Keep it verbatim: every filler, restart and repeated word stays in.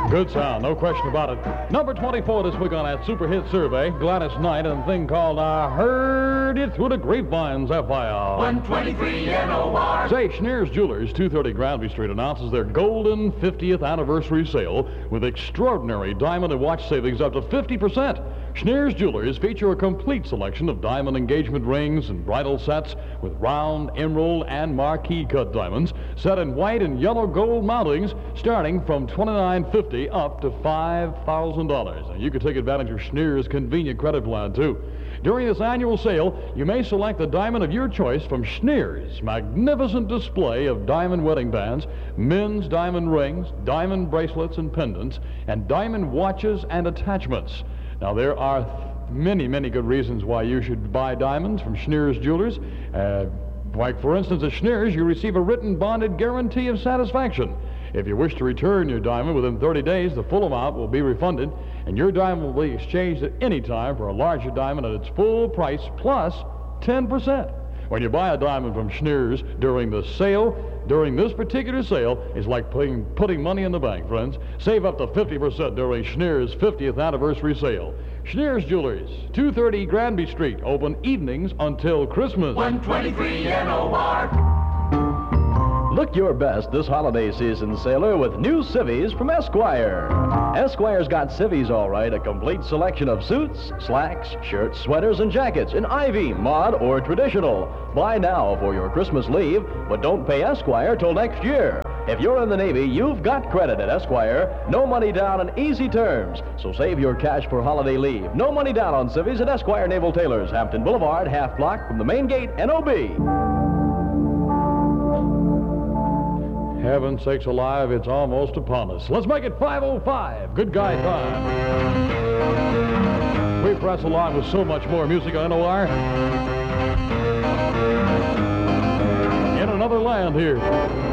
Good sound, no question about it. Number twenty-four this week on that super hit survey, Gladys Knight and a thing called I Heard It Through the Grapevines, F I R. one twenty-three N O R. Say, Schneer's Jewelers, two thirty Granby Street, announces their golden fiftieth anniversary sale with extraordinary diamond and watch savings up to fifty percent. Schneer's Jewelers feature a complete selection of diamond engagement rings and bridal sets with round, emerald, and marquee cut diamonds set in white and yellow gold mountings starting from twenty-nine fifty up to five thousand dollars. And you can take advantage of Schneer's convenient credit plan, too. During this annual sale, you may select the diamond of your choice from Schneer's magnificent display of diamond wedding bands, men's diamond rings, diamond bracelets and pendants, and diamond watches and attachments. Now, there are many, many good reasons why you should buy diamonds from Schneer's Jewelers. Uh, like, for instance, at Schneer's, you receive a written bonded guarantee of satisfaction. If you wish to return your diamond within thirty days, the full amount will be refunded, and your diamond will be exchanged at any time for a larger diamond at its full price plus ten percent. When you buy a diamond from Schneer's during the sale, during this particular sale, it's like putting, putting money in the bank, friends. Save up to fifty percent during Schneer's fiftieth anniversary sale. Schneer's Jewelers, two thirty Granby Street, open evenings until Christmas. one twenty-three N O R. Look your best this holiday season, sailor, with new civvies from Esquire. Esquire's got civvies, all right, a complete selection of suits, slacks, shirts, sweaters, and jackets in ivy, mod, or traditional. Buy now for your Christmas leave, but don't pay Esquire till next year. If you're in the Navy, you've got credit at Esquire. No money down and easy terms. So save your cash for holiday leave. No money down on civvies at Esquire Naval Tailors, Hampton Boulevard, half block from the main gate, N O B. Heaven sakes alive, it's almost upon us. Let's make it five oh five. Good guy time. We press along with so much more music on N O R. In another land here.